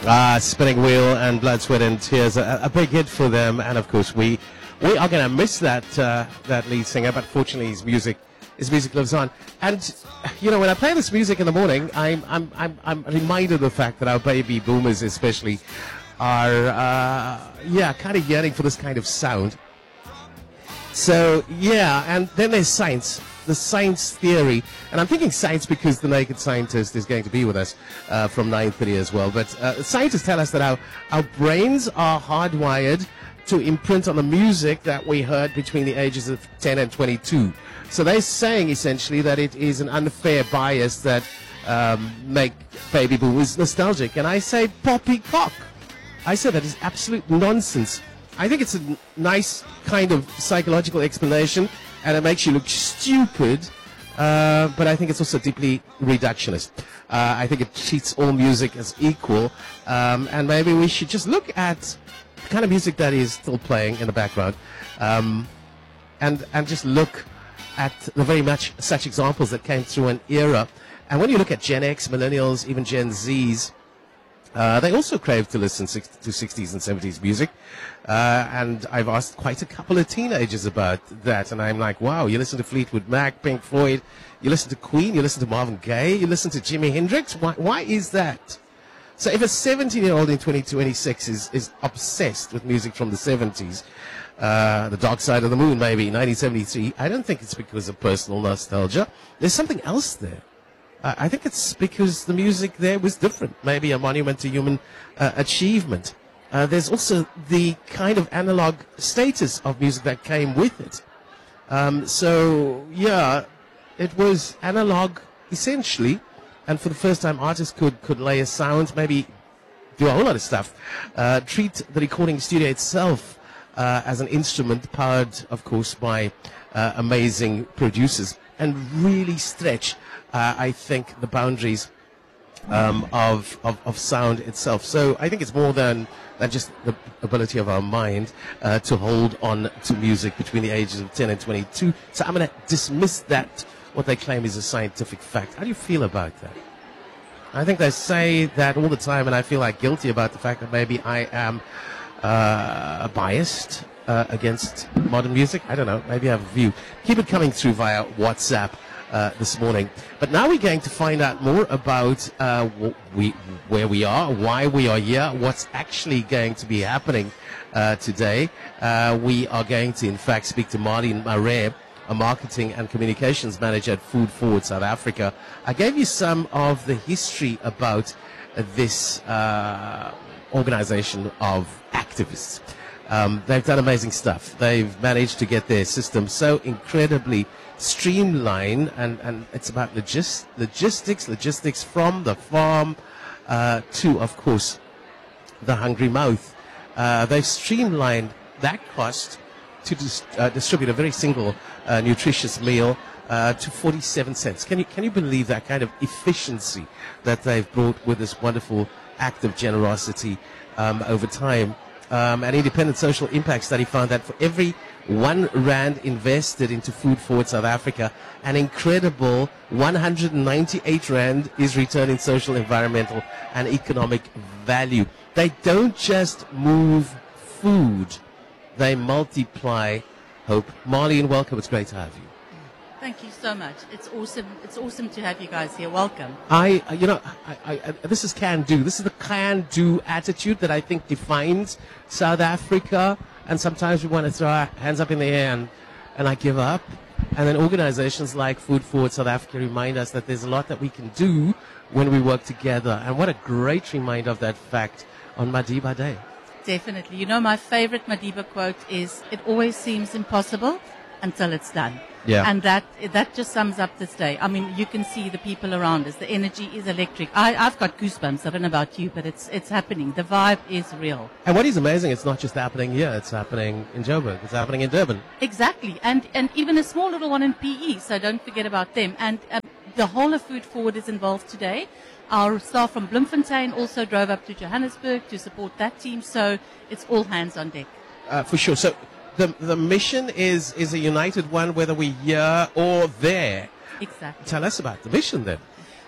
Spinning Wheel and Blood, Sweat and Tears, a big hit for them. And of course, we are going to miss that lead singer, but fortunately his music lives on. And when I play this music in the morning, I'm reminded of the fact that our baby boomers especially are kind of yearning for this kind of sound. So and then there's science. The science theory, and I'm thinking science because the Naked Scientist is going to be with us from 9:30 as well. But scientists tell us that our brains are hardwired to imprint on the music that we heard between the ages of 10 and 22. So they're saying essentially that it is an unfair bias that make baby boomers nostalgic. And I say poppycock. I say that is absolute nonsense. I think it's a nice kind of psychological explanation, and it makes you look stupid, but I think it's also deeply reductionist. I think it treats all music as equal, and maybe we should just look at the kind of music that is still playing in the background, and just look at the very much such examples that came through an era. And when you look at Gen X, Millennials, even Gen Zs, they also crave to listen to 60s and 70s music. And I've asked quite a couple of teenagers about that. And I'm like, wow, you listen to Fleetwood Mac, Pink Floyd, you listen to Queen, you listen to Marvin Gaye, you listen to Jimi Hendrix. Why is that? So if a 17-year-old in 2026 is obsessed with music from the 70s, The Dark Side of the Moon, maybe, 1973, I don't think it's because of personal nostalgia. There's something else there. I think it's because the music there was different, maybe a monument to human achievement. There's also the kind of analog status of music that came with it. It was analog essentially, and for the first time artists could lay a sound, maybe do a whole lot of stuff, treat the recording studio itself as an instrument powered, of course, by amazing producers, and really stretch I think the boundaries of sound itself. So I think it's more than just the ability of our mind to hold on to music between the ages of 10 and 22. So I'm going to dismiss that, what they claim is a scientific fact. How do you feel about that? I think they say that all the time, and I feel like guilty about the fact that maybe I am biased against modern music. I don't know. Maybe I have a view. Keep it coming through via WhatsApp this morning. But now we're going to find out more about where we are, why we are here, what's actually going to be happening today. We are going to, in fact, speak to Marlene Maree, a marketing and communications manager at Food Forward South Africa. I gave you some of the history about this organization of activists. They've done amazing stuff. They've managed to get their system so incredibly streamlined, and it's about logistics from the farm to, of course, the hungry mouth. They've streamlined that cost to distribute a very single nutritious meal to 47 cents. Can you believe that kind of efficiency that they've brought with this wonderful act of generosity over time? An independent social impact study found that for every R1 invested into Food Forward South Africa, an incredible R198 is returned in social, environmental, and economic value. They don't just move food, they multiply hope. Marlene, welcome. It's great to have you. Thank you so much. It's awesome. It's awesome to have you guys here. Welcome. This is can-do. This is the can-do attitude that I think defines South Africa. And sometimes we want to throw our hands up in the air and I give up. And then organizations like Food Forward South Africa remind us that there's a lot that we can do when we work together. And what a great reminder of that fact on Madiba Day. Definitely. You know, my favorite Madiba quote is, "It always seems impossible until it's done." Yeah. And that just sums up this day. I mean, you can see the people around us. The energy is electric. I've got goosebumps. I don't know about you, but it's happening. The vibe is real. And what is amazing, it's not just happening here. It's happening in Joburg. It's happening in Durban. Exactly. And even a small little one in PE, so don't forget about them. And the whole of Food Forward is involved today. Our staff from Bloemfontein also drove up to Johannesburg to support that team. So it's all hands on deck. For sure. So the mission is a united one, whether we're here or there. Exactly. Tell us about the mission then.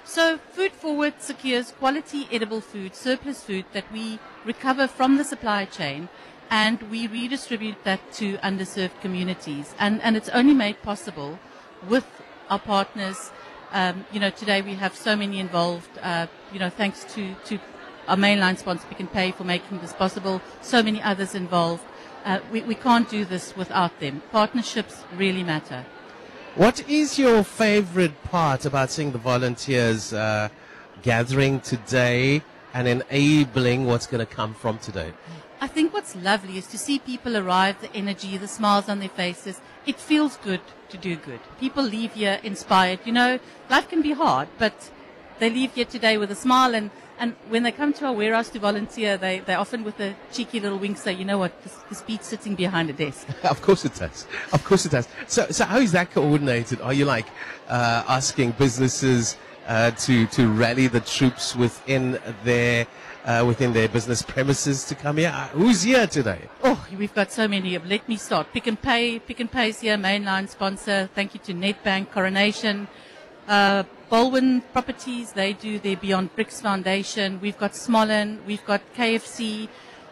So Food Forward secures quality edible food, surplus food that we recover from the supply chain, and we redistribute that to underserved communities. And it's only made possible with our partners. Today we have so many involved, thanks to our mainline sponsor, Pick n Pay, for making this possible. So many others involved. We can't do this without them. Partnerships really matter. What is your favorite part about seeing the volunteers gathering today and enabling what's going to come from today? I think what's lovely is to see people arrive, the energy, the smiles on their faces. It feels good to do good. People leave here inspired. Life can be hard, but they leave here today with a smile, and when they come to our warehouse to volunteer, they often with a cheeky little wink say, you know what, this beats sitting behind a desk. Of course it does. Of course it does. So how is that coordinated? Are you asking businesses to rally the troops within their business premises to come here? Who's here today? Oh, we've got so many. Let me start. Pick n Pay. Pick n Pay's here, mainline sponsor. Thank you to Nedbank, Coronation. Baldwin Properties, they do their Beyond Bricks Foundation. We've got Smollen, we've got KFC.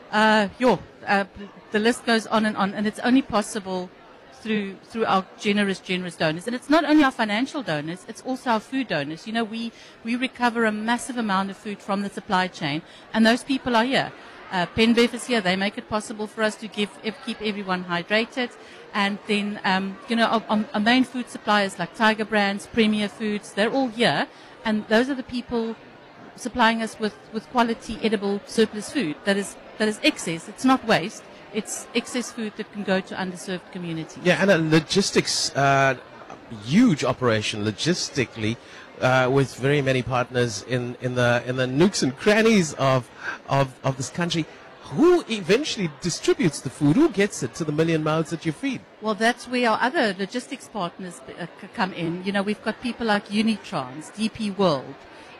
The list goes on, and it's only possible through our generous donors. And it's not only our financial donors, it's also our food donors. We recover a massive amount of food from the supply chain, and those people are here. Penbev is here. They make it possible for us to keep everyone hydrated. And then, our main food suppliers like Tiger Brands, Premier Foods, they're all here. And those are the people supplying us with quality, edible, surplus food that is excess. It's not waste. It's excess food that can go to underserved communities. Yeah, and a logistics, huge operation logistically, with very many partners in the nooks and crannies of this country. Who eventually distributes the food? Who gets it to the million mouths that you feed? Well, that's where our other logistics partners come in. We've got people like Unitrans, DP World.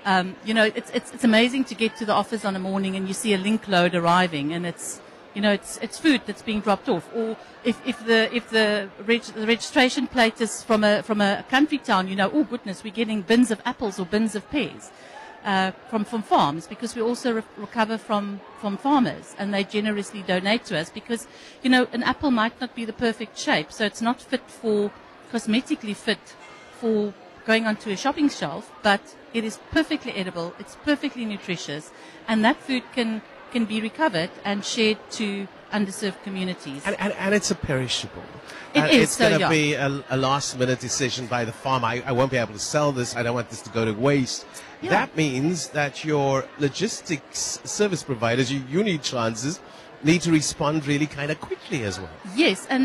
It's amazing to get to the office on a morning and you see a link load arriving, and it's food that's being dropped off. Or if the registration plate is from a country town, oh goodness, we're getting bins of apples or bins of pears. From farms, because we also recover from farmers, and they generously donate to us because, an apple might not be the perfect shape, so it's not cosmetically fit for going onto a shopping shelf, but it is perfectly edible, it's perfectly nutritious, and that food can be recovered and shared to underserved communities. And it's a perishable. It's going to be a last-minute decision by the farm. I won't be able to sell this. I don't want this to go to waste. Yeah. That means that your logistics service providers, your Unitranses, need to respond really kind of quickly as well. Yes, and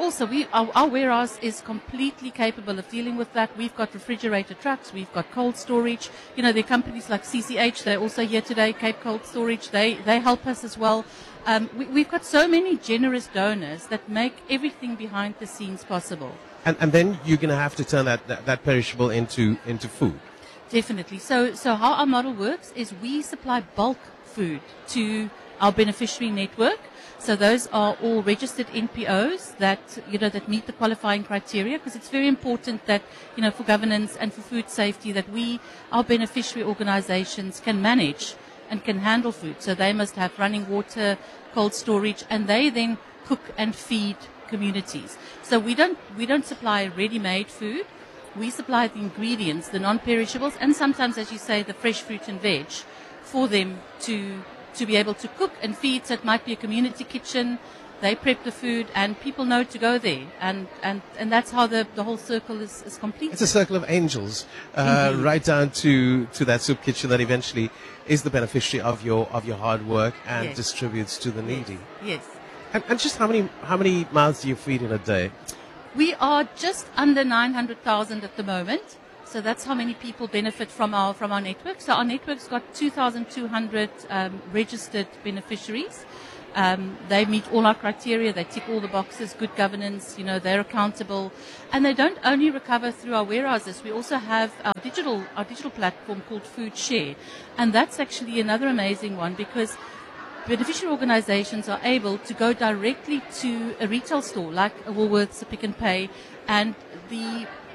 our warehouse is completely capable of dealing with that. We've got refrigerated trucks, we've got cold storage. There are companies like CCH, they're also here today, Cape Cold Storage, they help us as well. We've got so many generous donors that make everything behind the scenes possible. And then you're going to have to turn that perishable into food. Definitely. So how our model works is we supply bulk food to our beneficiary network. So those are all registered NPOs that meet the qualifying criteria, because it's very important that, for governance and for food safety, that our beneficiary organizations can manage and can handle food. So they must have running water, cold storage, and they then cook and feed communities. So we don't supply ready-made food. We supply the ingredients, the non-perishables, and sometimes, as you say, the fresh fruit and veg for them to be able to cook and feed. So it might be a community kitchen. They prep the food, and people know to go there, and that's how the whole circle is complete. It's a circle of angels, right down to that soup kitchen that eventually is the beneficiary of your hard work and Yes. distributes to the needy. Yes. And just how many mouths do you feed in a day? We are just under 900,000 at the moment. So that's how many people benefit from our network. So our network's got 2,200 registered beneficiaries. They meet all our criteria. They tick all the boxes. Good governance. They're accountable, and they don't only recover through our warehouses. We also have our digital platform called Food Share, and that's actually another amazing one because beneficiary organizations are able to go directly to a retail store like a Woolworths, a Pick n Pay, and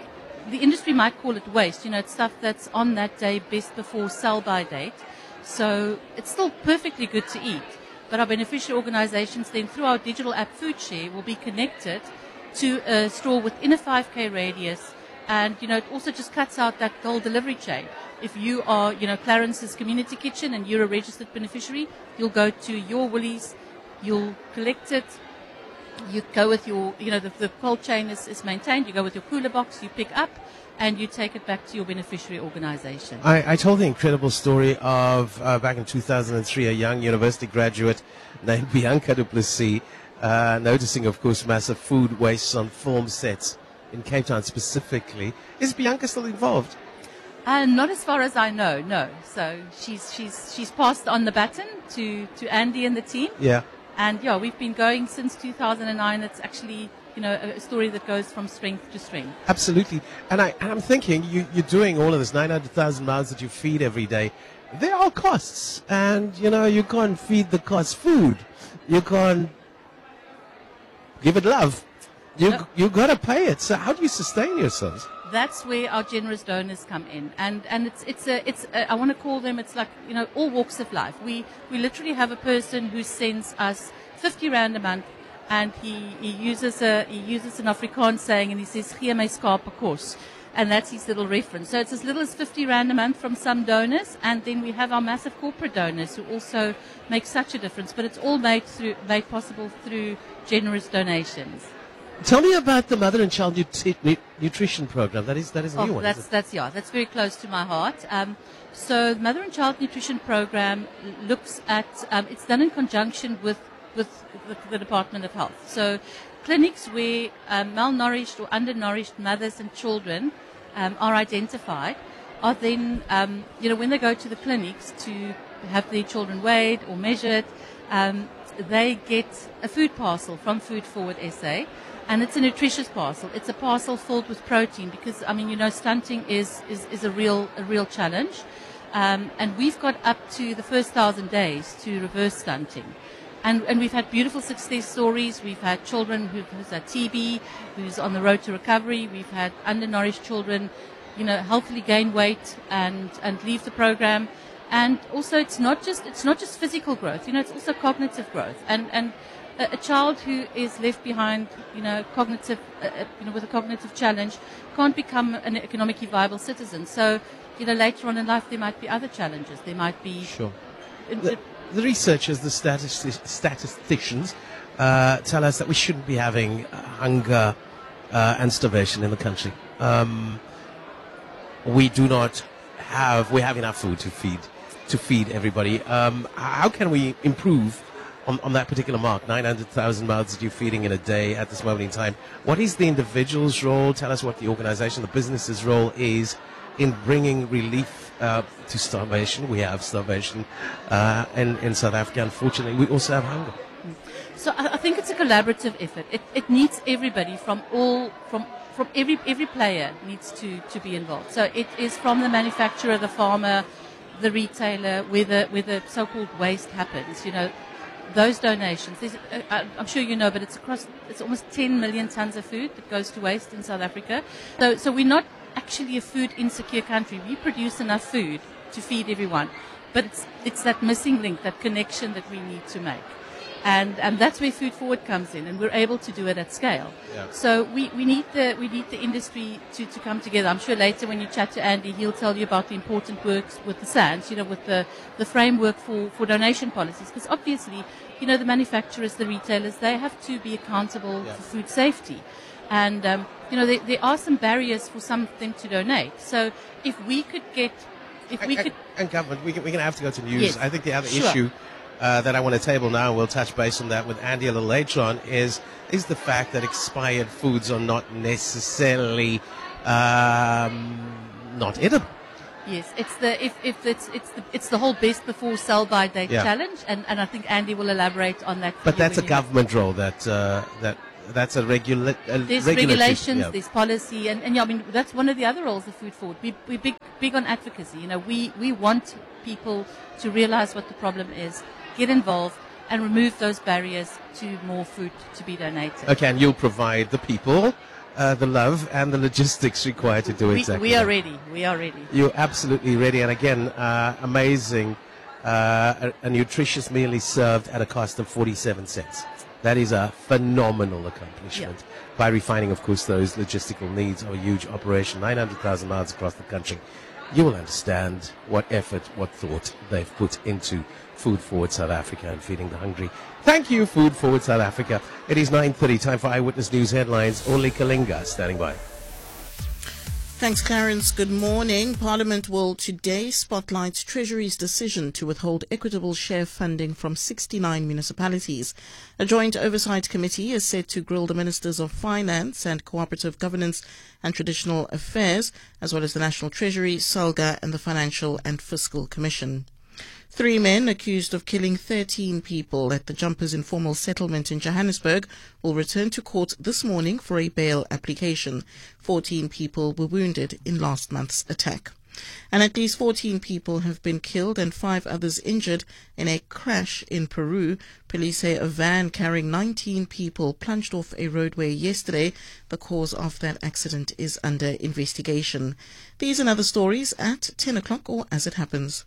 the industry might call it waste. It's stuff that's on that day, best before sell-by date. So it's still perfectly good to eat. But our beneficiary organizations then, through our digital app FoodShare, will be connected to a store within a 5K radius. And, it also just cuts out that whole delivery chain. If you are, Clarence's Community Kitchen and you're a registered beneficiary, you'll go to your Woolies, you'll collect it, you go with your, the cold chain is maintained, you go with your cooler box, you pick up, and you take it back to your beneficiary organization. I told the incredible story of back in 2003, a young university graduate named Bianca du Plessis, noticing, of course, massive food waste on film sets in Cape Town specifically. Is Bianca still involved? Not as far as I know, no. So she's passed on the baton to Andy and the team. Yeah. And yeah, we've been going since 2009. It's actually, a story that goes from strength to strength. Absolutely. And I'm thinking, you're doing all of this, 900,000 mouths that you feed every day. There are costs. And, you can't feed the cost food. You can't give it love. You got to pay it. So how do you sustain yourselves? That's where our generous donors come in, and it's I want to call them, it's like, all walks of life. We literally have a person who sends us 50 rand a month, and he uses an Afrikaans saying, and he says gee my skape kos, and that's his little reference. So it's as little as 50 rand a month from some donors, and then we have our massive corporate donors who also make such a difference. But it's all made possible through generous donations. Tell me about the Mother and Child Nutrition Program. That is a new one. That's very close to my heart. So the Mother and Child Nutrition Program looks at, it's done in conjunction with the Department of Health. So clinics where malnourished or undernourished mothers and children are identified are then, when they go to the clinics to have their children weighed or measured, they get a food parcel from Food Forward SA. And it's a nutritious parcel. It's a parcel filled with protein because, stunting is a real challenge. And we've got up to the first 1,000 days to reverse stunting. And we've had beautiful success stories. We've had children who's had TB, who's on the road to recovery. We've had undernourished children, healthily gain weight and leave the program. And also it's not just physical growth, it's also cognitive growth. And a child who is left behind, cognitive, with a cognitive challenge, can't become an economically viable citizen. So, later on in life there might be other challenges. There might be. Sure. The researchers, the statisticians, tell us that we shouldn't be having hunger and starvation in the country. We have enough food to feed everybody. How can we improve on that particular mark, 900,000 mouths that you're feeding in a day at this moment in time? What is the individual's role? Tell us what the organization, the business's role is in bringing relief to starvation. We have starvation in South Africa. Unfortunately, we also have hunger. So I think it's a collaborative effort. It needs everybody from every player needs to be involved. So it is from the manufacturer, the farmer, the retailer, where the so-called waste happens. Those donations, I'm sure but it's almost 10 million tons of food that goes to waste in South Africa. So we're not actually a food insecure country. We produce enough food to feed everyone. But it's that missing link, that connection that we need to make. And that's where Food Forward comes in, and we're able to do it at scale. Yeah. So we need the industry to come together. I'm sure later when you chat to Andy, he'll tell you about the important works with the SANS, with the framework for donation policies. Because obviously, the manufacturers, the retailers, they have to be accountable for food safety. And, there are some barriers for something to donate. So if we could get... And government, we're going to have to go to news. Yes. I think the other issue that I want to table now, and we'll touch base on that with Andy a little later on, is the fact that expired foods are not necessarily not edible. Yes, it's the whole best before sell by date challenge, and I think Andy will elaborate on that. But that's a government role. That's a there's regulations, there's policy, and that's one of the other roles of Food Forward. We're big on advocacy. We want people to realize what the problem is, get involved, and remove those barriers to more food to be donated. Okay, and you'll provide the people the love and the logistics required to do exactly We are that. ready. We are ready. You're absolutely ready. And again, amazing. A nutritious meal is served at a cost of 47 cents. That is a phenomenal accomplishment by refining, of course, those logistical needs of a huge operation, 900,000 miles across the country. You will understand what effort, what thought they've put into Food Forward South Africa and feeding the hungry. Thank you, Food Forward South Africa. It is 9:30, time for Eyewitness News headlines. Oli Kalinga standing by. Thanks, Clarence. Good morning. Parliament will today spotlight Treasury's decision to withhold equitable share funding from 69 municipalities. A joint oversight committee is set to grill the Ministers of Finance and Cooperative Governance and Traditional Affairs, as well as the National Treasury, SALGA, and the Financial and Fiscal Commission. 3 men accused of killing 13 people at the Jumpers Informal Settlement in Johannesburg will return to court this morning for a bail application. 14 people were wounded in last month's attack. And at least 14 people have been killed and 5 others injured in a crash in Peru. Police say a van carrying 19 people plunged off a roadway yesterday. The cause of that accident is under investigation. These and other stories at 10 o'clock or as it happens.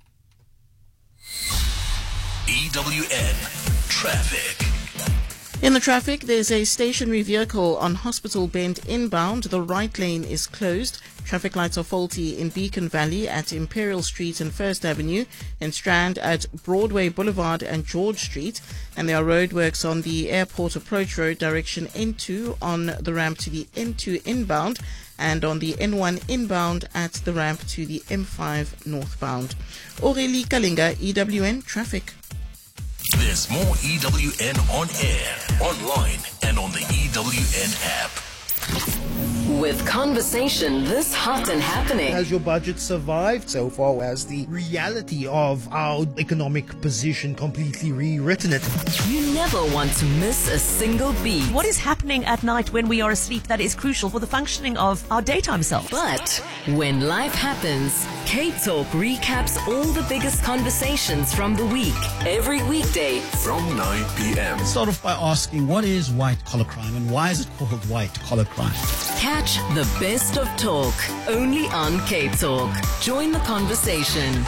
EWN Traffic. In the traffic, there's a stationary vehicle on Hospital Bend inbound. The right lane is closed. Traffic lights are faulty in Beacon Valley at Imperial Street and First Avenue, in Strand at Broadway Boulevard and George Street. And there are roadworks on the Airport Approach Road direction N2 on the ramp to the N2 inbound, and on the N1 inbound at the ramp to the M5 northbound. Aurélie Kalinga, EWN Traffic. There's more EWN on air, online, and on the EWN app. With conversation this hot and happening. Has your budget survived so far? Has the reality of our economic position completely rewritten it? You never want to miss a single beat. What is happening at night when we are asleep that is crucial for the functioning of our daytime self? But when life happens, K-Talk recaps all the biggest conversations from the week. Every weekday From 9 p.m. Start off by asking, what is white collar crime and why is it called white collar crime? Catch the best of talk only on K-Talk. Join the conversation.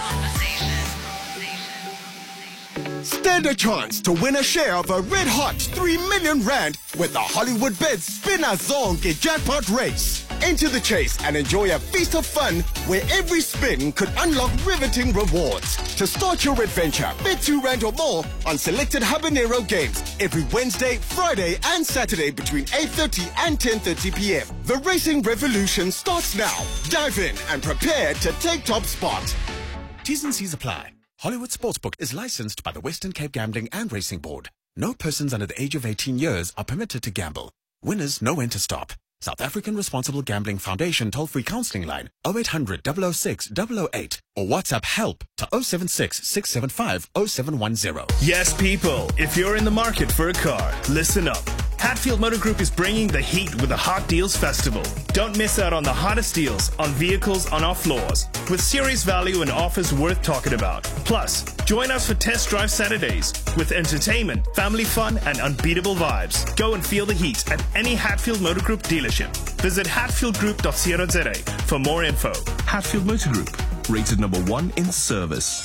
Stand a chance to win a share of a red-hot 3 million rand with the Hollywood Bets Spinner Zonke jackpot race. Enter the chase and enjoy a feast of fun where every spin could unlock riveting rewards. To start your adventure, bet 2 rand or more on selected Habanero games every Wednesday, Friday and Saturday between 8:30 and 10:30 p.m. The racing revolution starts now. Dive in and prepare to take top spot. T's and C's apply. Hollywood Sportsbook is licensed by the Western Cape Gambling and Racing Board. No persons under the age of 18 years are permitted to gamble. Winners know when to stop. South African Responsible Gambling Foundation toll-free counselling line 0800 006 008 or WhatsApp help to 076 675 0710. Yes, people, if you're in the market for a car, listen up. Hatfield Motor Group is bringing the heat with the Hot Deals Festival. Don't miss out on the hottest deals on vehicles on our floors, with serious value and offers worth talking about. Plus, join us for Test Drive Saturdays with entertainment, family fun, and unbeatable vibes. Go and feel the heat at any Hatfield Motor Group dealership. Visit hatfieldgroup.co.za for more info. Hatfield Motor Group, rated number 1 in service.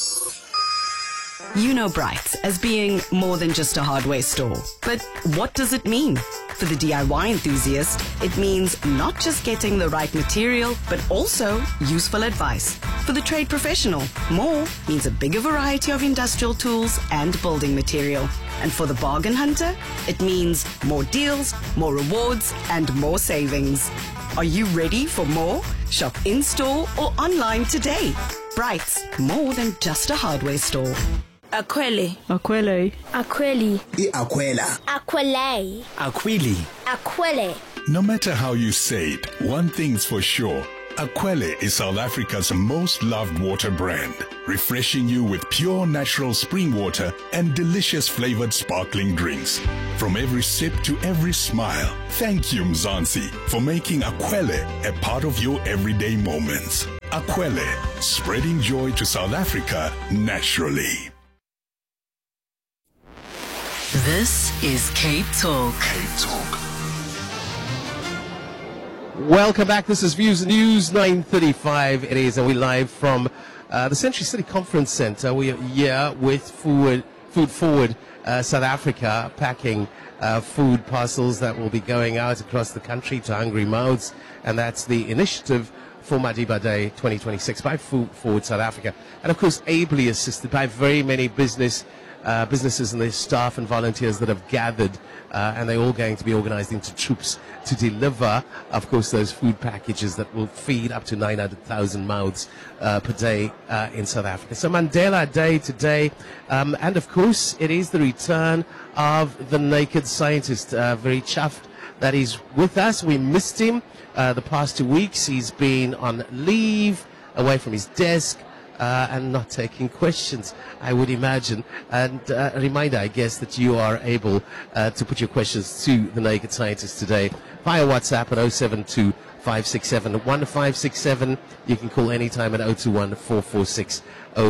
You know Bright as being more than just a hardware store. But what does it mean? For the DIY enthusiast, it means not just getting the right material, but also useful advice. For the trade professional, more means a bigger variety of industrial tools and building material. And for the bargain hunter, it means more deals, more rewards, and more savings. Are you ready for more? Shop in-store or online today. Bright, more than just a hardware store. Aquele. Aquele. Aquele. Aquela. Aquele. Aquili. Aquele. No matter how you say it, one thing's for sure. Aquele is South Africa's most loved water brand, refreshing you with pure natural spring water and delicious flavored sparkling drinks. From every sip to every smile, thank you Mzansi for making Aquele a part of your everyday moments. Aquele, spreading joy to South Africa naturally. This is K-Talk. K-Talk. Welcome back. This is Views News 9:35. It is, and we're live from the Century City Conference Centre. We are here with Food Forward South Africa, packing food parcels that will be going out across the country to hungry mouths, and that's the initiative for Madiba Day 2026 by Food Forward South Africa, and of course ably assisted by very many businesses and their staff and volunteers that have gathered, and they're all going to be organized into troops to deliver, of course, those food packages that will feed up to 900,000 mouths per day in South Africa. So Mandela Day today, and of course it is the return of the Naked Scientist. Very chuffed that he's with us. We missed him the past 2 weeks. He's been on leave, away from his desk, and not taking questions, I would imagine. And a reminder, I guess, that you are able to put your questions to the Naked Scientist today via WhatsApp at 072 567 1567. You can call anytime at 021 446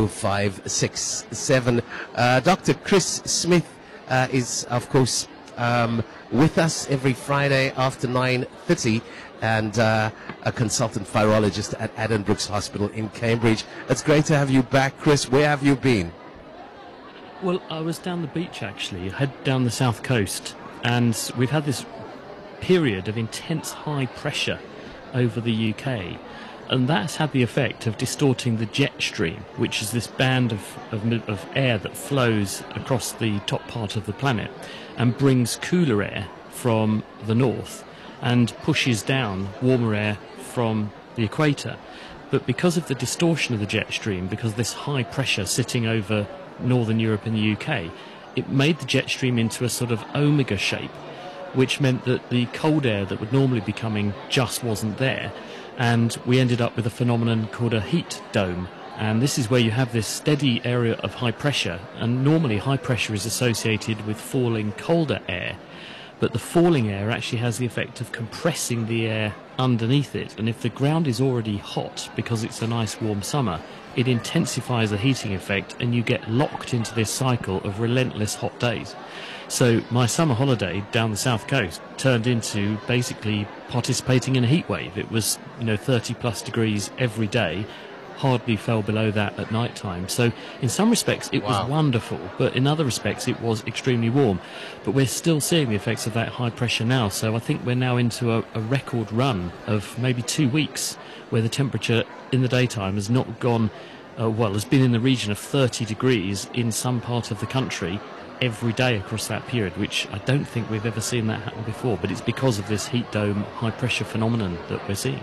0567. Dr. Chris Smith is, of course, with us every Friday after 9:30, and a consultant virologist at Addenbrooke's Hospital in Cambridge. It's great to have you back, Chris. Where have you been? Well, I was down the beach, actually. I head down the south coast, and we've had this period of intense high pressure over the UK, and that's had the effect of distorting the jet stream, which is this band of air that flows across the top part of the planet and brings cooler air from the north and pushes down warmer air from the equator. But because of the distortion of the jet stream, because of this high pressure sitting over Northern Europe and the UK, it made the jet stream into a sort of omega shape, which meant that the cold air that would normally be coming just wasn't there. And we ended up with a phenomenon called a heat dome. And this is where you have this steady area of high pressure, and normally high pressure is associated with falling colder air. But the falling air actually has the effect of compressing the air underneath it. And if the ground is already hot because it's a nice warm summer, it intensifies the heating effect, and you get locked into this cycle of relentless hot days. So my summer holiday down the south coast turned into basically participating in a heat wave. It was, 30 plus degrees every day, hardly fell below that at night time. So in some respects it was wonderful, but in other respects it was extremely warm. But we're still seeing the effects of that high pressure now. So I think we're now into a record run of maybe 2 weeks where the temperature in the daytime has not gone, has been in the region of 30 degrees in some part of the country every day across that period, which I don't think we've ever seen that happen before. But it's because of this heat dome high pressure phenomenon that we're seeing.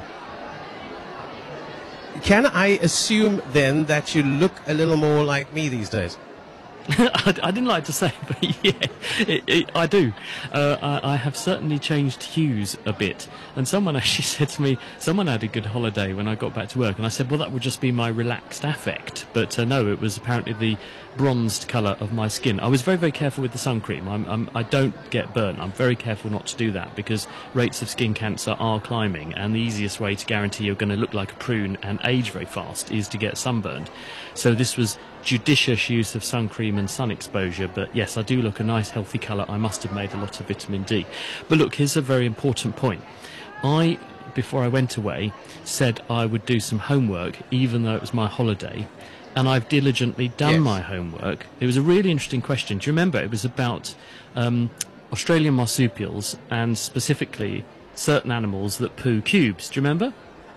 Can I assume then that you look a little more like me these days? I didn't like to say, but yeah, I do. I have certainly changed hues a bit. And someone actually said to me, someone had a good holiday when I got back to work. And I said, well, that would just be my relaxed affect. But no, it was apparently the bronzed colour of my skin. I was very, very careful with the sun cream. I don't get burnt. I'm very careful not to do that because rates of skin cancer are climbing. And the easiest way to guarantee you're going to look like a prune and age very fast is to get sunburned. So this was judicious use of sun cream and sun exposure, but yes, I do look a nice healthy colour. I must have made a lot of vitamin D. But look, here's a very important point. Before I went away, said I would do some homework, even though it was my holiday, and I've diligently done my homework. It was a really interesting question. Do you remember? It was about Australian marsupials, and specifically certain animals that poo cubes. Do you remember?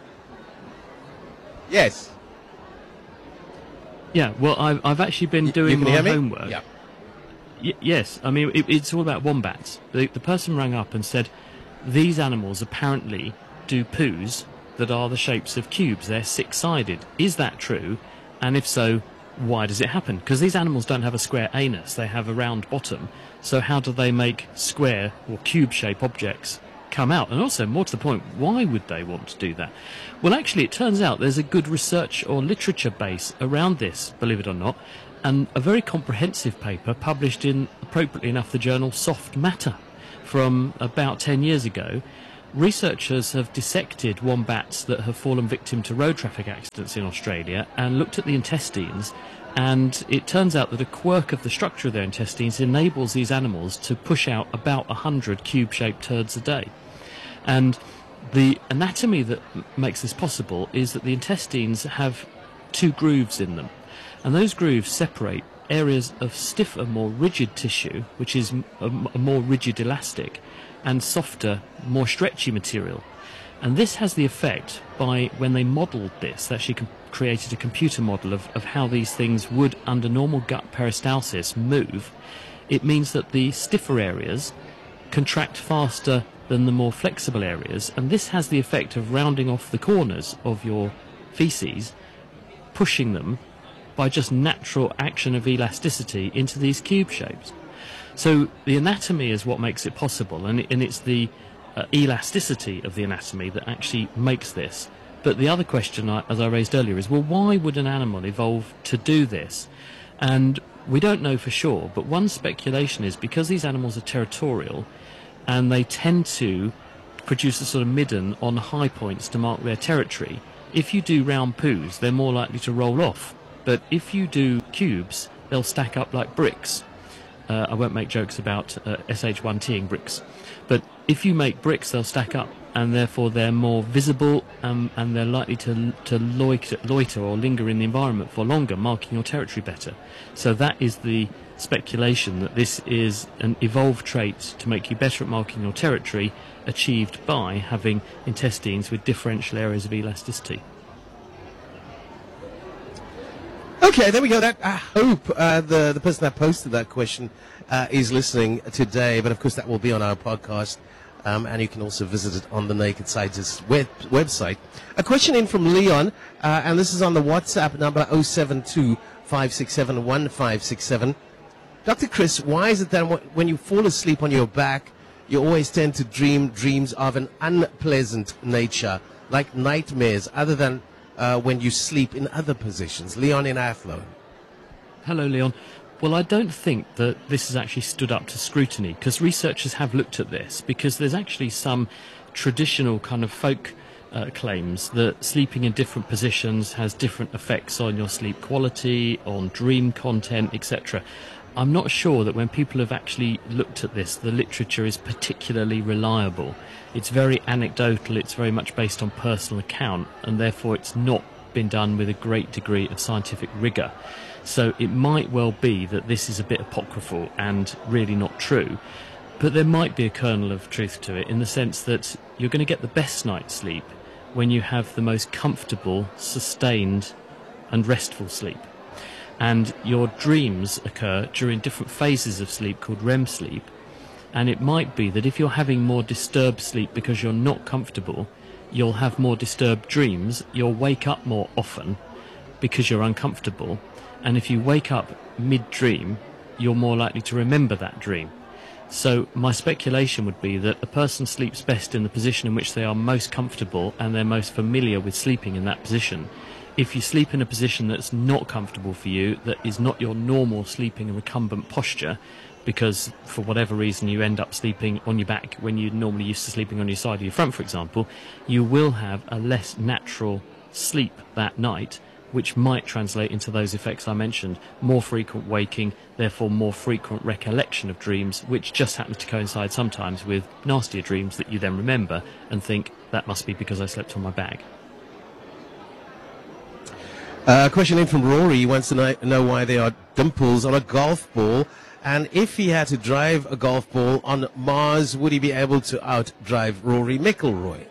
Yes. Yeah, well, I've actually been doing my homework. Yeah. Yes, I mean, it's all about wombats. The person rang up and said, these animals apparently do poos that are the shapes of cubes. They're six-sided. Is that true? And if so, why does it happen? Because these animals don't have a square anus. They have a round bottom. So how do they make square or cube-shaped objects come out? And also, more to the point, why would they want to do that? Well, actually, it turns out there's a good research or literature base around this, believe it or not, and a very comprehensive paper published in, appropriately enough, the journal Soft Matter from about 10 years ago. Researchers have dissected wombats that have fallen victim to road traffic accidents in Australia and looked at the intestines, and it turns out that a quirk of the structure of their intestines enables these animals to push out about 100 cube-shaped turds a day. And the anatomy that makes this possible is that the intestines have two grooves in them, and those grooves separate areas of stiffer, more rigid tissue, which is a more rigid elastic, and softer, more stretchy material. And this has the effect, by when they modelled this, they actually created a computer model of how these things would, under normal gut peristalsis, move. It means that the stiffer areas contract faster than the more flexible areas, and this has the effect of rounding off the corners of your feces, pushing them by just natural action of elasticity into these cube shapes. So the anatomy is what makes it possible, and it's the elasticity of the anatomy that actually makes this. But the other question, as I raised earlier, is, well, why would an animal evolve to do this? And we don't know for sure, but one speculation is because these animals are territorial and they tend to produce a sort of midden on high points to mark their territory. If you do round poos, they're more likely to roll off. But if you do cubes, they'll stack up like bricks. I won't make jokes about SH1T'ing bricks. But if you make bricks, they'll stack up, and therefore they're more visible, and they're likely to loiter or linger in the environment for longer, marking your territory better. So that is the speculation, that this is an evolved trait to make you better at marking your territory, achieved by having intestines with differential areas of elasticity. Okay, there we go. I hope the person that posted that question is listening today. But of course, that will be on our podcast, and you can also visit it on the Naked Scientist website. A question in from Leon, and this is on the WhatsApp number 072-567-1567. Dr. Chris, why is it that when you fall asleep on your back, you always tend to dream dreams of an unpleasant nature, like nightmares, other than when you sleep in other positions? Leon in Athlone. Hello, Leon. Well, I don't think that this has actually stood up to scrutiny, because researchers have looked at this, because there's actually some traditional kind of folk claims that sleeping in different positions has different effects on your sleep quality, on dream content, etc. I'm not sure that when people have actually looked at this, the literature is particularly reliable. It's very anecdotal, it's very much based on personal account, and therefore it's not been done with a great degree of scientific rigour. So it might well be that this is a bit apocryphal and really not true, but there might be a kernel of truth to it, in the sense that you're going to get the best night's sleep when you have the most comfortable, sustained and restful sleep. And your dreams occur during different phases of sleep called REM sleep, and it might be that if you're having more disturbed sleep because you're not comfortable, you'll have more disturbed dreams, you'll wake up more often because you're uncomfortable, and if you wake up mid-dream, you're more likely to remember that dream. So my speculation would be that a person sleeps best in the position in which they are most comfortable and they're most familiar with sleeping in that position. If you sleep in a position that's not comfortable for you, that is not your normal sleeping recumbent posture, because for whatever reason you end up sleeping on your back when you're normally used to sleeping on your side or your front, for example, you will have a less natural sleep that night, which might translate into those effects I mentioned: more frequent waking, therefore more frequent recollection of dreams, which just happens to coincide sometimes with nastier dreams that you then remember and think, that must be because I slept on my back. A question in from Rory. He wants to know why there are dimples on a golf ball, and if he had to drive a golf ball on Mars, would he be able to outdrive Rory McIlroy?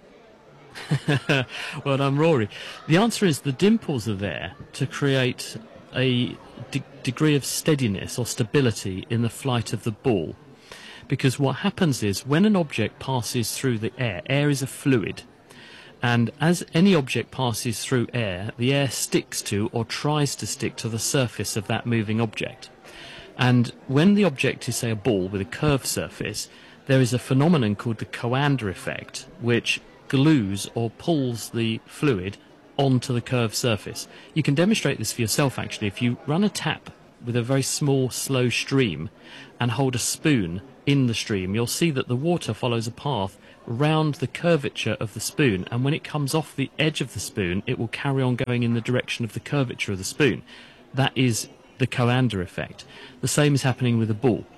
Well done, Rory. The answer is the dimples are there to create a degree of steadiness or stability in the flight of the ball. Because what happens is, when an object passes through the air is a fluid. And as any object passes through air, the air sticks to, or tries to stick to, the surface of that moving object. And when the object is, say, a ball with a curved surface, there is a phenomenon called the Coanda effect, which glues or pulls the fluid onto the curved surface. You can demonstrate this for yourself, actually. If you run a tap with a very small, slow stream and hold a spoon in the stream, you'll see that the water follows a path round the curvature of the spoon, and when it comes off the edge of the spoon, it will carry on going in the direction of the curvature of the spoon. That is the Coanda effect. The same is happening with a ball.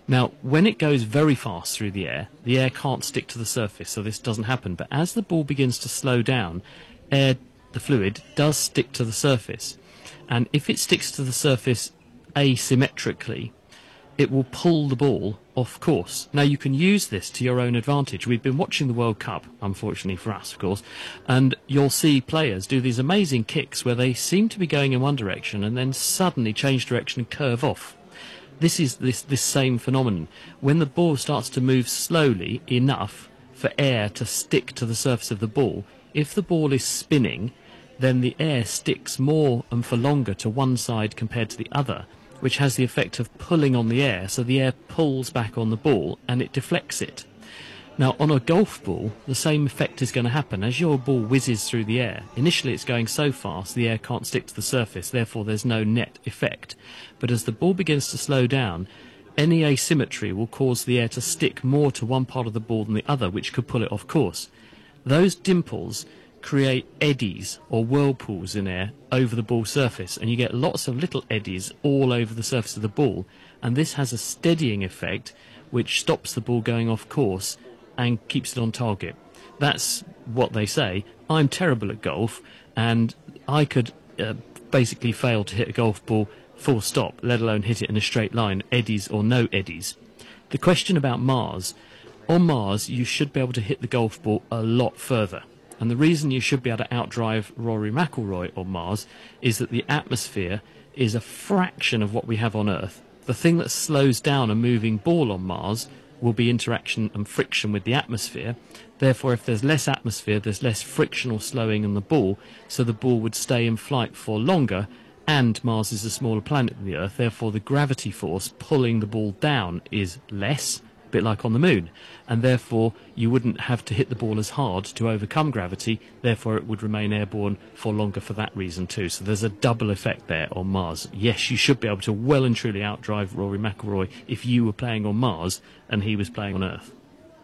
Now, when it goes very fast through the air can't stick to the surface, so this doesn't happen. But as the ball begins to slow down, the fluid does stick to the surface. And if it sticks to the surface asymmetrically, it will pull the ball off course. Now, you can use this to your own advantage. We've been watching the World Cup, unfortunately for us, of course, and you'll see players do these amazing kicks where they seem to be going in one direction and then suddenly change direction and curve off. This is this same phenomenon. When the ball starts to move slowly enough for air to stick to the surface of the ball, if the ball is spinning, then the air sticks more and for longer to one side compared to the other, which has the effect of pulling on the air, so the air pulls back on the ball and it deflects it. Now, on a golf ball, the same effect is going to happen. As your ball whizzes through the air, initially it's going so fast the air can't stick to the surface, therefore there's no net effect. But as the ball begins to slow down, any asymmetry will cause the air to stick more to one part of the ball than the other, which could pull it off course. Those dimples create eddies or whirlpools in air over the ball surface, and you get lots of little eddies all over the surface of the ball, and this has a steadying effect which stops the ball going off course and keeps it on target. That's what they say. I'm terrible at golf, and I could basically fail to hit a golf ball full stop, let alone hit it in a straight line, eddies or no eddies. The question about Mars, on Mars you should be able to hit the golf ball a lot further. And the reason you should be able to outdrive Rory McIlroy on Mars is that the atmosphere is a fraction of what we have on Earth. The thing that slows down a moving ball on Mars will be interaction and friction with the atmosphere. Therefore, if there's less atmosphere, there's less frictional slowing in the ball, so the ball would stay in flight for longer, and Mars is a smaller planet than the Earth, therefore the gravity force pulling the ball down is less, a bit like on the moon, and therefore you wouldn't have to hit the ball as hard to overcome gravity, therefore it would remain airborne for longer for that reason too. So there's a double effect there on Mars. Yes, you should be able to well and truly outdrive Rory McIlroy if you were playing on Mars and he was playing on Earth.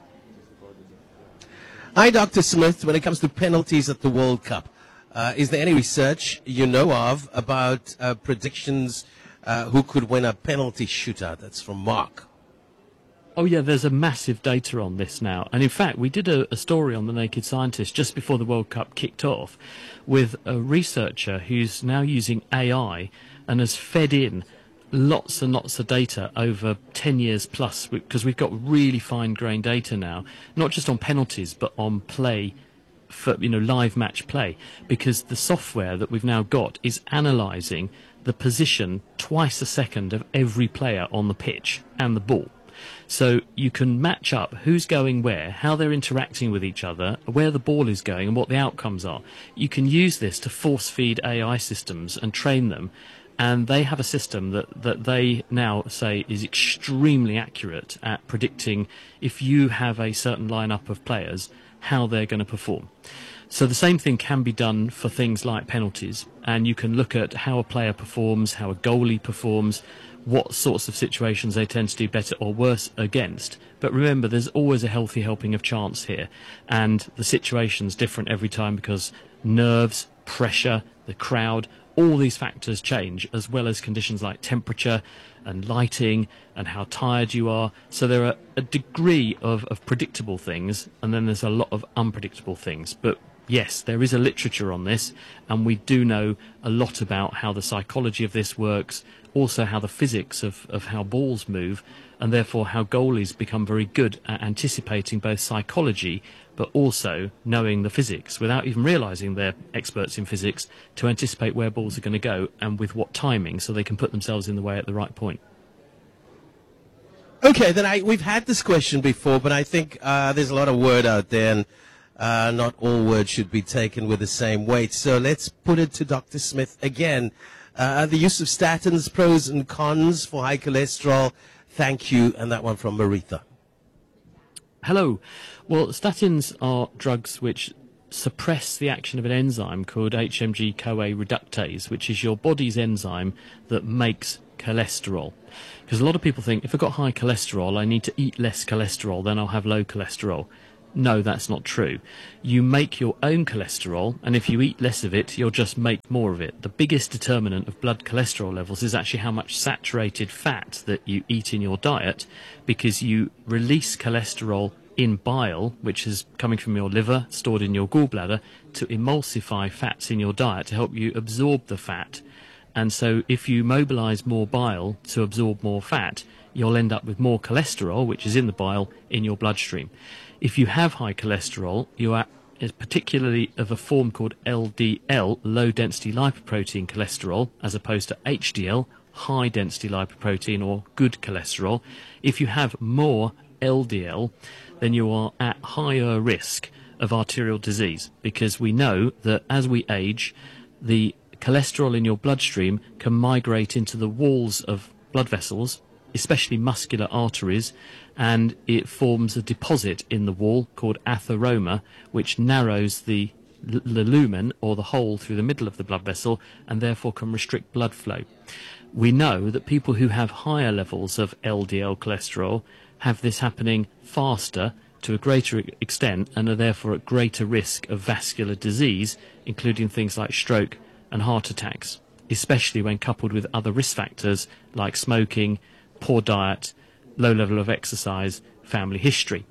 Hi, Dr. Smith. When it comes to penalties at the World Cup, is there any research you know of about predictions who could win a penalty shootout? That's from Mark. Oh yeah, there's a massive data on this now. And in fact, we did a story on The Naked Scientist just before the World Cup kicked off with a researcher who's now using AI and has fed in lots and lots of data over 10 years plus, because we've got really fine-grained data now, not just on penalties, but on play, for live match play, because the software that we've now got is analysing the position twice a second of every player on the pitch and the ball. So you can match up who's going where, how they're interacting with each other, where the ball is going and what the outcomes are. You can use this to force feed AI systems and train them, and they have a system that they now say is extremely accurate at predicting, if you have a certain lineup of players, how they're going to perform. So the same thing can be done for things like penalties, and you can look at how a player performs, how a goalie performs, what sorts of situations they tend to do better or worse against. But remember, there's always a healthy helping of chance here, and the situation's different every time because nerves, pressure, the crowd, all these factors change, as well as conditions like temperature and lighting and how tired you are. So there are a degree of predictable things, and then there's a lot of unpredictable things. But yes, there is a literature on this, and we do know a lot about how the psychology of this works, also how the physics of how balls move, and therefore how goalies become very good at anticipating both psychology but also knowing the physics without even realising they're experts in physics, to anticipate where balls are going to go and with what timing, so they can put themselves in the way at the right point. Okay, then we've had this question before, but I think there's a lot of word out there, and not all words should be taken with the same weight. So let's put it to Dr. Smith again. The use of statins, pros and cons for high cholesterol. Thank you. And that one from Maritha. Hello. Well, statins are drugs which suppress the action of an enzyme called HMG-CoA reductase, which is your body's enzyme that makes cholesterol. Because a lot of people think, if I've got high cholesterol, I need to eat less cholesterol, then I'll have low cholesterol. no, that's not true. You make your own cholesterol, and if you eat less of it, you'll just make more of it. The biggest determinant of blood cholesterol levels is actually how much saturated fat that you eat in your diet, because you release cholesterol in bile, which is coming from your liver, stored in your gallbladder, to emulsify fats in your diet to help you absorb the fat. And so if you mobilize more bile to absorb more fat, you'll end up with more cholesterol, which is in the bile, in your bloodstream. If you have high cholesterol, you are particularly of a form called LDL, low-density lipoprotein cholesterol, as opposed to HDL, high-density lipoprotein or good cholesterol. If you have more LDL, then you are at higher risk of arterial disease, because we know that as we age, the cholesterol in your bloodstream can migrate into the walls of blood vessels, especially muscular arteries, and it forms a deposit in the wall called atheroma, which narrows the lumen, or the hole through the middle of the blood vessel, and therefore can restrict blood flow. We know that people who have higher levels of LDL cholesterol have this happening faster, to a greater extent, and are therefore at greater risk of vascular disease, including things like stroke and heart attacks, especially when coupled with other risk factors like smoking, poor diet, low level of exercise, family history.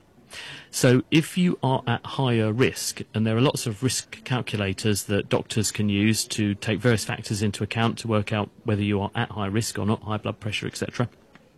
So if you are at higher risk, and there are lots of risk calculators that doctors can use to take various factors into account to work out whether you are at high risk or not, high blood pressure, etc.,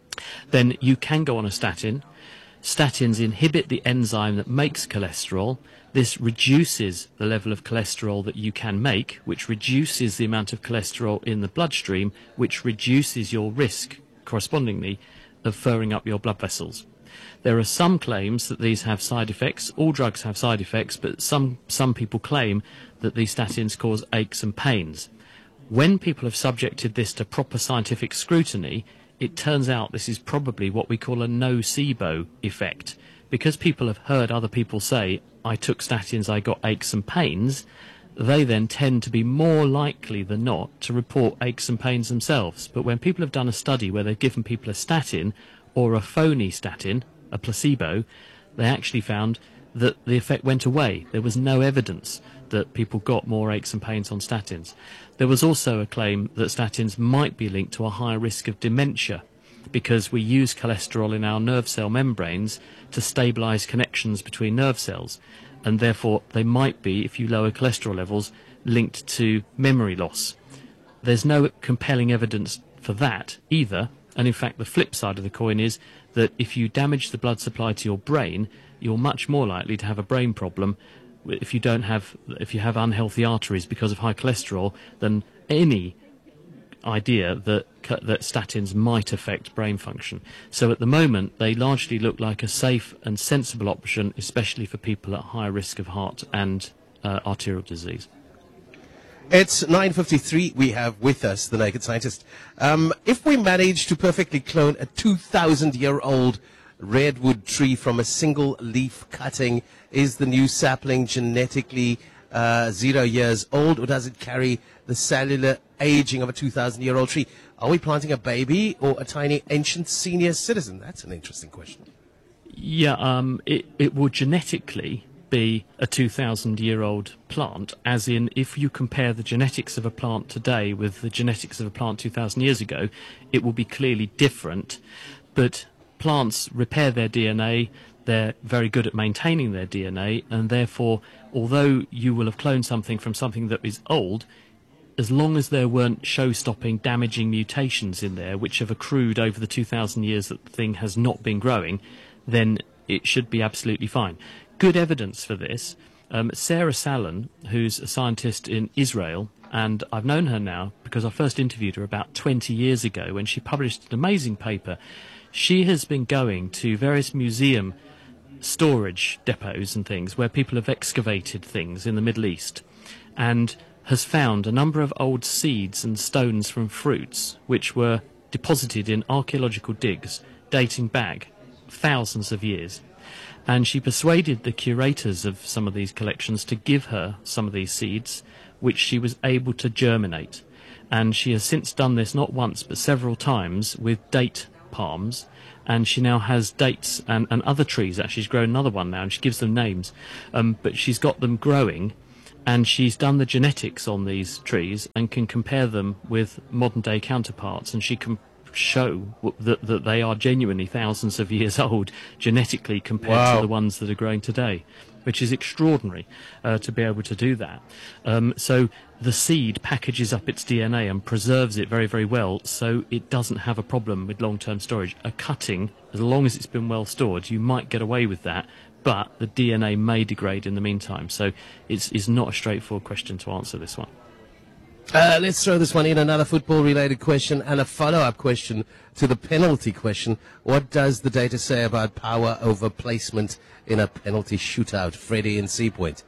then you can go on a statin. Statins inhibit the enzyme that makes cholesterol. This reduces the level of cholesterol that you can make, which reduces the amount of cholesterol in the bloodstream, which reduces your risk, correspondingly, of furring up your blood vessels. There are some claims that these have side effects. All drugs have side effects, but some people claim that these statins cause aches and pains. When people have subjected this to proper scientific scrutiny, it turns out this is probably what we call a nocebo effect. Because people have heard other people say, I took statins, I got aches and pains, they then tend to be more likely than not to report aches and pains themselves. But when people have done a study where they've given people a statin or a phony statin, a placebo, they actually found that the effect went away. There was no evidence that people got more aches and pains on statins. There was also a claim that statins might be linked to a higher risk of dementia, because we use cholesterol in our nerve cell membranes to stabilise connections between nerve cells, and therefore they might be, if you lower cholesterol levels, linked to memory loss. There's no compelling evidence for that either, and in fact the flip side of the coin is that if you damage the blood supply to your brain, you're much more likely to have a brain problem if you have unhealthy arteries because of high cholesterol than any idea that statins might affect brain function. So at the moment, they largely look like a safe and sensible option, especially for people at high risk of heart and arterial disease. It's 9:53. We have with us the Naked Scientist. If we manage to perfectly clone a 2,000-year-old redwood tree from a single leaf cutting, is the new sapling genetically 0 years old, or does it carry the cellular aging of a 2,000-year-old tree? Are we planting a baby or a tiny ancient senior citizen? That's an interesting question. Yeah, it will genetically be a 2,000-year-old plant, as in if you compare the genetics of a plant today with the genetics of a plant 2,000 years ago, it will be clearly different. But plants repair their DNA, they're very good at maintaining their DNA, and therefore, although you will have cloned something from something that is old, as long as there weren't show-stopping, damaging mutations in there, which have accrued over the 2,000 years that the thing has not been growing, then it should be absolutely fine. Good evidence for this. Sarah Salon, who's a scientist in Israel, and I've known her now because I first interviewed her about 20 years ago when she published an amazing paper. She has been going to various museum storage depots and things where people have excavated things in the Middle East, and has found a number of old seeds and stones from fruits which were deposited in archaeological digs dating back thousands of years. And she persuaded the curators of some of these collections to give her some of these seeds, which she was able to germinate. And she has since done this not once but several times with date palms, and she now has dates and other trees. Actually, she's grown another one now, and she gives them names. But she's got them growing, and she's done the genetics on these trees and can compare them with modern-day counterparts, and she can show that they are genuinely thousands of years old genetically compared to the ones that are growing today, which is extraordinary to be able to do that. So the seed packages up its DNA and preserves it very, very well, so it doesn't have a problem with long-term storage. A cutting, as long as it's been well stored, you might get away with that, but the DNA may degrade in the meantime. So it's not a straightforward question to answer, this one. Let's throw this one in, another football-related question and a follow-up question to the penalty question. What does the data say about power over placement in a penalty shootout? Freddie in Sea Point.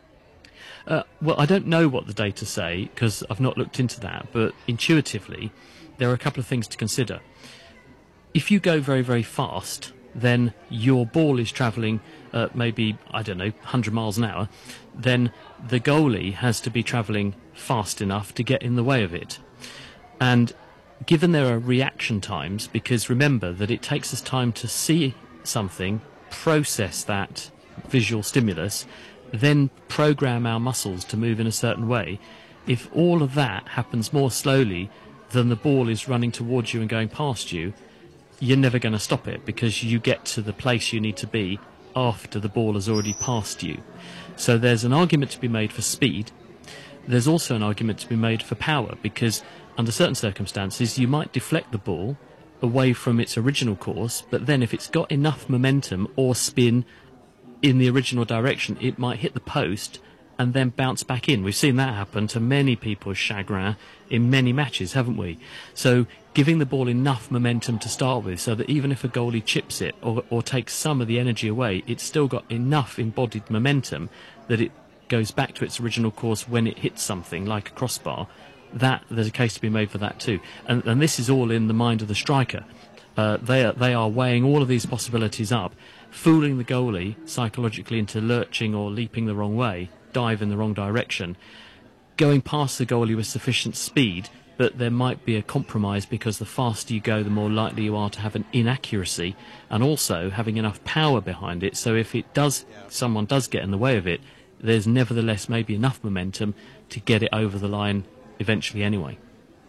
Well, I don't know what the data say because I've not looked into that, but intuitively there are a couple of things to consider. If you go very, very fast, then your ball is travelling maybe, 100 miles an hour, then the goalie has to be travelling fast enough to get in the way of it. And given there are reaction times, because remember that it takes us time to see something, process that visual stimulus, then program our muscles to move in a certain way, if all of that happens more slowly than the ball is running towards you and going past you, you're never going to stop it because you get to the place you need to be after the ball has already passed you. So there's an argument to be made for speed. There's also an argument to be made for power, because under certain circumstances you might deflect the ball away from its original course, but then if it's got enough momentum or spin in the original direction, it might hit the post and then bounce back in. We've seen that happen to many people's chagrin in many matches, haven't we? So giving the ball enough momentum to start with, so that even if a goalie chips it or takes some of the energy away, it's still got enough embodied momentum that it goes back to its original course when it hits something like a crossbar. That there's a case to be made for that too. And this is all in the mind of the striker. They are weighing all of these possibilities up, fooling the goalie psychologically into lurching or leaping the wrong way, dive in the wrong direction, going past the goalie with sufficient speed, but there might be a compromise because the faster you go, the more likely you are to have an inaccuracy, and also having enough power behind it, so if someone does get in the way of it, there's nevertheless maybe enough momentum to get it over the line eventually anyway.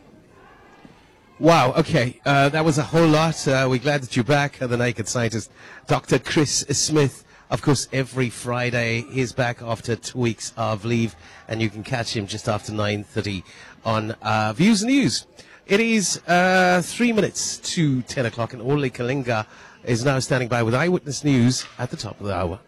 Wow, okay, that was a whole lot. We're glad that you're back, the Naked Scientist, Dr. Chris Smith. Of course, every Friday he's back after 2 weeks of leave, and you can catch him just after 9:30 on Views News. It is 3 minutes to 10 o'clock, and Orly Kalinga is now standing by with Eyewitness News at the top of the hour.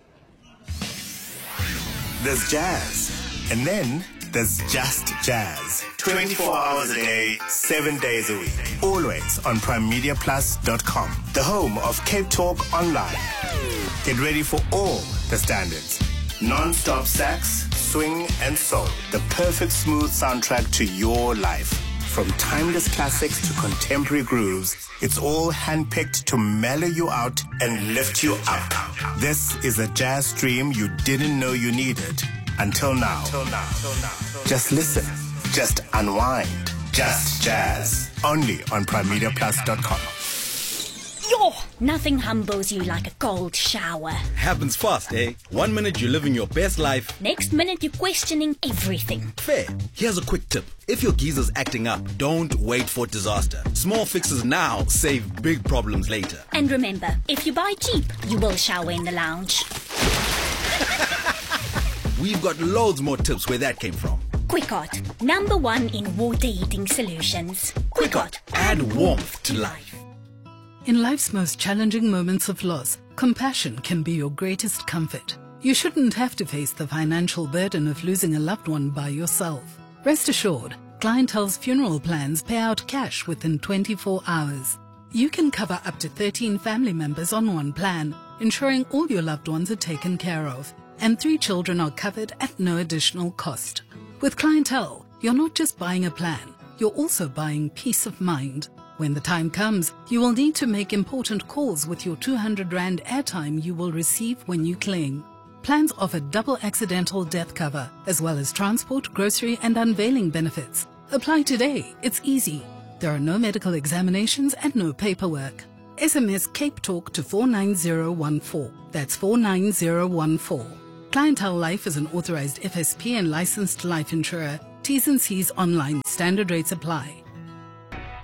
There's jazz, and then there's just jazz. 24 hours a day, 7 days a week. Always on PrimeMediaPlus.com, the home of Cape Talk Online. Get ready for all the standards. Non-stop sax, swing, and soul. The perfect smooth soundtrack to your life. From timeless classics to contemporary grooves, it's all handpicked to mellow you out and lift you up. This is a jazz stream you didn't know you needed until now. Just listen. Just unwind. Just jazz. Only on PrimeMediaPlus.com. Yo, nothing humbles you like a cold shower. Happens fast, eh? 1 minute you're living your best life. Next minute you're questioning everything. Fair. Here's a quick tip. If your geezer's acting up, don't wait for disaster. Small fixes now save big problems later. And remember, if you buy cheap, you will shower in the lounge. We've got loads more tips where that came from. Quickot, #1 in water heating solutions. Quickot, add warmth to life. In life's most challenging moments of loss, compassion can be your greatest comfort. You shouldn't have to face the financial burden of losing a loved one by yourself. Rest assured, Clientele's funeral plans pay out cash within 24 hours. You can cover up to 13 family members on one plan, ensuring all your loved ones are taken care of, and 3 children are covered at no additional cost. With Clientele, you're not just buying a plan, you're also buying peace of mind. When the time comes, you will need to make important calls with your 200 Rand airtime you will receive when you claim. Plans offer double accidental death cover, as well as transport, grocery and unveiling benefits. Apply today, it's easy. There are no medical examinations and no paperwork. SMS Cape Talk to 49014. That's 49014. Clientele Life is an authorized FSP and licensed life insurer. T's and C's online. Standard rates apply.